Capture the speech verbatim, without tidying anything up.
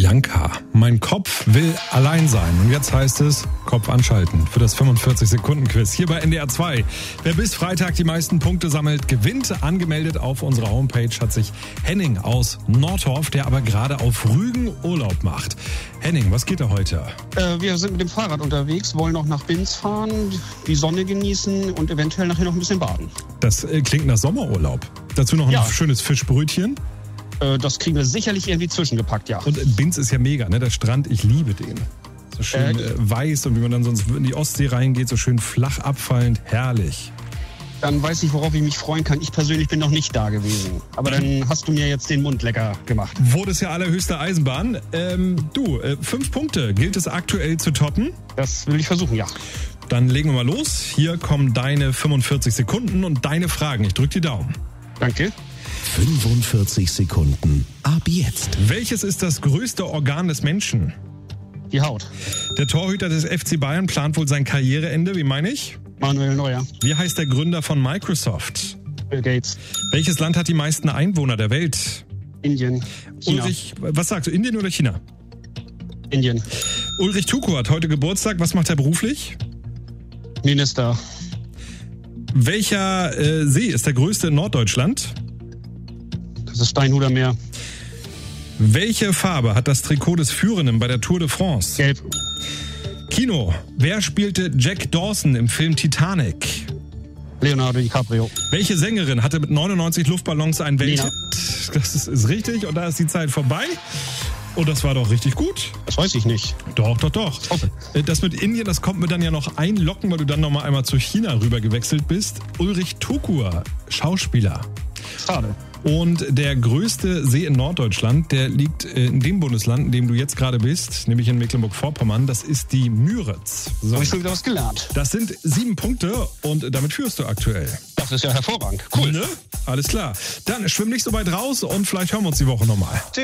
Bianca. Mein Kopf will allein sein. Und jetzt heißt es, Kopf anschalten für das fünfundvierzig-Sekunden-Quiz hier bei N D R zwei. Wer bis Freitag die meisten Punkte sammelt, gewinnt. Angemeldet auf unserer Homepage hat sich Henning aus Nordhorf, der aber gerade auf Rügen Urlaub macht. Henning, was geht da heute? Äh, wir sind mit dem Fahrrad unterwegs, wollen noch nach Binz fahren, die Sonne genießen und eventuell nachher noch ein bisschen baden. Das äh, klingt nach Sommerurlaub. Dazu noch ein ja. schönes Fischbrötchen. Das kriegen wir sicherlich irgendwie zwischengepackt, ja. Und Binz ist ja mega, ne? Der Strand, ich liebe den. So schön äh, weiß und wie man dann sonst in die Ostsee reingeht, so schön flach abfallend, herrlich. Dann weiß ich, worauf ich mich freuen kann. Ich persönlich bin noch nicht da gewesen. Aber dann hast du mir jetzt den Mund lecker gemacht. Wurde es ja allerhöchste Eisenbahn. Ähm, du, äh, fünf Punkte. Gilt es aktuell zu toppen? Das will ich versuchen, ja. Dann legen wir mal los. Hier kommen deine fünfundvierzig Sekunden und deine Fragen. Ich drück die Daumen. Danke. fünfundvierzig Sekunden ab jetzt. Welches ist das größte Organ des Menschen? Die Haut. Der Torhüter des F C Bayern plant wohl sein Karriereende. Wie meine ich? Manuel Neuer. Wie heißt der Gründer von Microsoft? Bill Gates. Welches Land hat die meisten Einwohner der Welt? Indien. China. Ulrich, was sagst du, Indien oder China? Indien. Ulrich Tuku hat heute Geburtstag. Was macht er beruflich? Minister. Welcher äh, See ist der größte in Norddeutschland? Das ist Steinhuder Meer. Welche Farbe hat das Trikot des Führenden bei der Tour de France? Gelb. Kino. Wer spielte Jack Dawson im Film Titanic? Leonardo DiCaprio. Welche Sängerin hatte mit neunundneunzig Luftballons ein Welthit? Lena. Das ist, ist richtig und da ist die Zeit vorbei. Und das war doch richtig gut. Das weiß ich nicht. Doch, doch, doch. Okay. Das mit Indien, das kommt mir dann ja noch einlocken, weil du dann noch mal einmal zu China rüber gewechselt bist. Ulrich Tukur, Schauspieler. Schade. Und der größte See in Norddeutschland, der liegt in dem Bundesland, in dem du jetzt gerade bist, nämlich in Mecklenburg-Vorpommern. Das ist die Müritz. So. Habe ich schon wieder was gelernt. Das sind sieben Punkte und damit führst du aktuell. Das ist ja hervorragend. Cool. Ne? Alles klar. Dann schwimm nicht so weit raus und vielleicht hören wir uns die Woche nochmal.